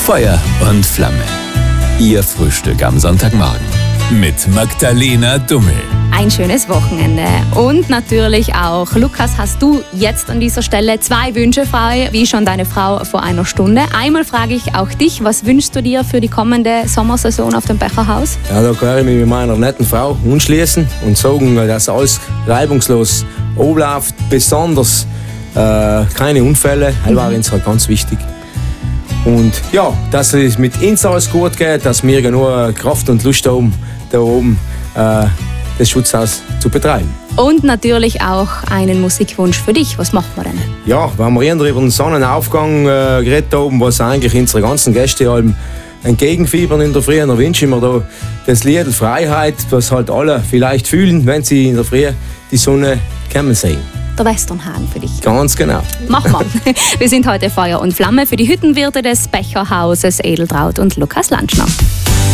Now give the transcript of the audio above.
Feuer und Flamme. Ihr Frühstück am Sonntagmorgen mit Magdalena Dummel. Ein schönes Wochenende. Und natürlich auch, Lukas, hast du jetzt an dieser Stelle 2 Wünsche frei, wie schon deine Frau vor einer Stunde. Einmal frage ich auch dich, was wünschst du dir für die kommende Sommersaison auf dem Becherhaus? Ja, da kann ich mich mit meiner netten Frau anschließen und sagen, dass alles reibungslos abläuft, besonders keine Unfälle, das war uns halt ganz wichtig. Und ja, dass es mit uns alles gut geht, dass wir genug Kraft und Lust haben, da oben das Schutzhaus zu betreiben. Und natürlich auch einen Musikwunsch für dich. Was machen wir denn? Ja, wenn wir eher über den Sonnenaufgang geredet haben, was eigentlich unsere ganzen Gäste haben entgegenfiebern in der Früh, dann wünsche ich mir da das Lied Freiheit, was halt alle vielleicht fühlen, wenn sie in der Früh die Sonne kommen sehen. Der Westernhagen für dich. Ganz genau. Mach mal. Wir sind heute Feuer und Flamme für die Hüttenwirte des Becherhauses Edeltraud und Lukas Lantschner.